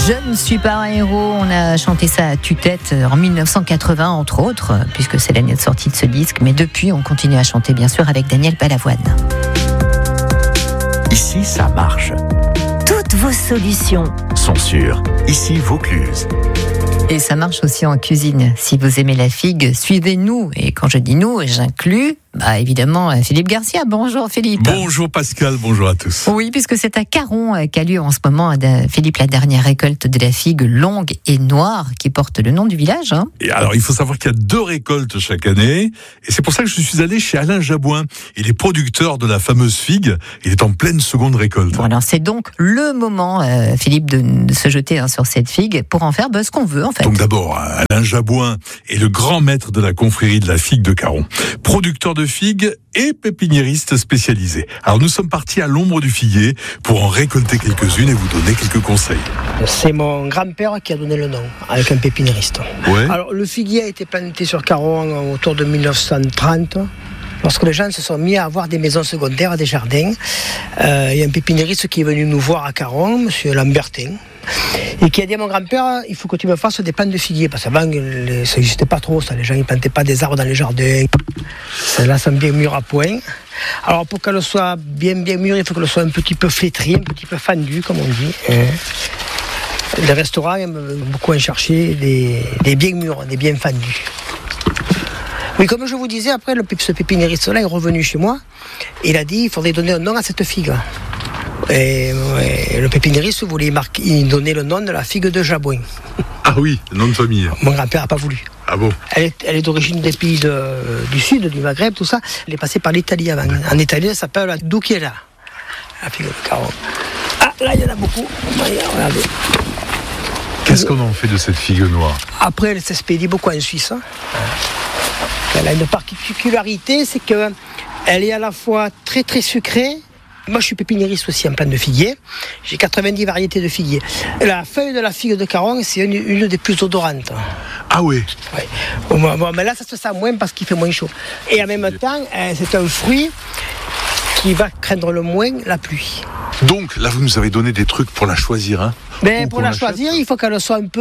Je ne suis pas un héros, on a chanté ça à tue-tête en 1980 entre autres, puisque c'est l'année de sortie de ce disque, mais depuis on continue à chanter bien sûr avec Daniel Balavoine. Ici ça marche. Toutes vos solutions Sont sûres. Ici Vaucluse. Et ça marche aussi en cuisine. Si vous aimez la figue, suivez-nous. Et quand je dis nous, j'inclus évidemment Philippe Garcia. Bonjour Philippe. Bonjour Pascal, bonjour à tous. Oui, puisque c'est à Caron qu'a lieu en ce moment, Philippe, la dernière récolte de la figue longue et noire qui porte le nom du village. Et alors, il faut savoir qu'il y a 2 récoltes chaque année. Et c'est pour ça que je suis allé chez Alain Jabouin. Il est producteur de la fameuse figue. Il est en pleine seconde récolte. Bon, alors c'est donc le moment, Philippe, de se jeter sur cette figue pour en faire ce qu'on veut en fait. Donc d'abord, Alain Jabouin est le grand maître de la confrérie de la figue de Caron. Producteur de figues et pépiniériste spécialisé. Alors nous sommes partis à l'ombre du figuier pour en récolter quelques-unes et vous donner quelques conseils. C'est mon grand-père qui a donné le nom, avec un pépiniériste. Ouais. Alors le figuier a été planté sur Caron autour de 1930. Lorsque les gens se sont mis à avoir des maisons secondaires, des jardins, il y a un pépiniériste qui est venu nous voir à Caron, monsieur Lambertin, et qui a dit à mon grand-père, il faut que tu me fasses des plants de figuier, parce qu'avant, ça n'existait pas trop, ça. Les gens ne plantaient pas des arbres dans les jardins. Celles-là sont bien mûres à point. Alors pour qu'elle soit bien mûre, il faut qu'elle soit un petit peu flétrie, un petit peu fendue, comme on dit. Les restaurants aiment beaucoup en chercher des bien mûrs, des bien fendus. Mais comme je vous disais, après, ce pépiniériste-là est revenu chez moi. Il a dit qu'il faudrait donner un nom à cette figue. Et le pépiniériste voulait donner le nom de la figue de Jabouin. Ah oui, nom de famille. Mon grand-père n'a pas voulu. Ah bon? Elle est d'origine des pays du sud, du Maghreb, tout ça. Elle est passée par l'Italie avant. En Italie, elle s'appelle la Ducchiera, la figue de Caron. Ah, là, il y en a beaucoup. Regardez. Qu'est-ce qu'on en fait de cette figue noire? Après, elle s'expédie beaucoup en Suisse. Elle a une particularité, c'est qu'elle est à la fois très très sucrée. Moi, je suis pépiniériste aussi en plants de figuier. J'ai 90 variétés de figuier. La feuille de la figue de Caron, c'est une des plus odorantes. Ah oui. Ouais. Bon, mais là, ça se sent moins parce qu'il fait moins chaud. Et en même temps, c'est un fruit qui va craindre le moins la pluie. Donc, là, vous nous avez donné des trucs pour la choisir, hein? Mais pour la choisir, il faut qu'elle soit un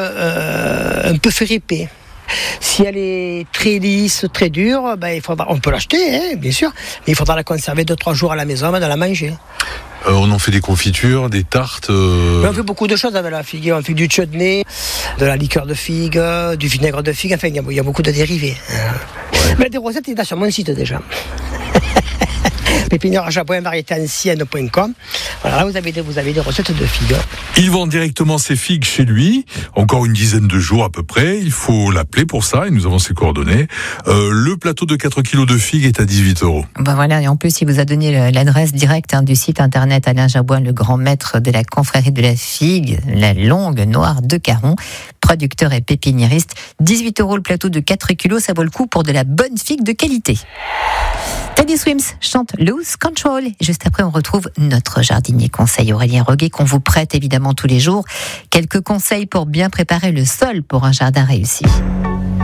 peu fripée. Si elle est très lisse, très dure, on peut l'acheter, hein, bien sûr, mais il faudra la conserver 2-3 jours à la maison avant de la manger. On en fait des confitures, des tartes. Mais on fait beaucoup de choses avec la figue. On fait du chutney, de la liqueur de figue, du vinaigre de figue. Enfin, il y a beaucoup de dérivés. Ouais. Mais des recettes, il y en a sur mon site déjà. pépinière-jabouin-variété-ancienne.com. Voilà, là, vous avez des recettes de figues. Il vend directement ses figues chez lui, encore une dizaine de jours à peu près. Il faut l'appeler pour ça et nous avons ses coordonnées. Le plateau de 4 kilos de figues est à 18 €. Voilà, et en plus, il vous a donné l'adresse directe du site internet Alain Jabouin, le grand maître de la confrérie de la figue, la longue noire de Caron, producteur et pépiniériste. 18 € le plateau de 4 kilos, ça vaut le coup pour de la bonne figue de qualité. Teddy Swims chante Lose Control. Juste après, on retrouve notre jardinier conseil Aurélien Roguet qu'on vous prête évidemment tous les jours. Quelques conseils pour bien préparer le sol pour un jardin réussi.